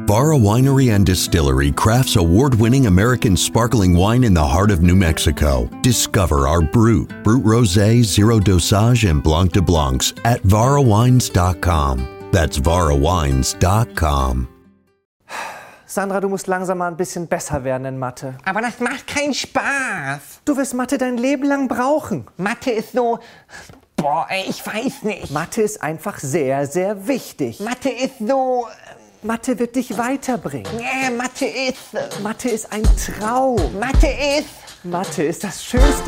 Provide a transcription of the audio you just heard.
Vara Winery and Distillery crafts award-winning American sparkling wine in the heart of New Mexico. Discover our Brut Rosé, Zero Dosage, and Blanc de Blancs at varawines.com. That's varawines.com. Sandra, du musst langsam mal ein bisschen besser werden in Mathe. Aber das macht keinen Spaß. Du wirst Mathe dein Leben lang brauchen. Mathe ist so... Boah, ey, ich weiß nicht. Mathe ist einfach sehr, sehr wichtig. Mathe ist so... Mathe wird dich weiterbringen. Mathe ist... Mathe ist ein Traum. Mathe ist... Mathe ist das Schönste.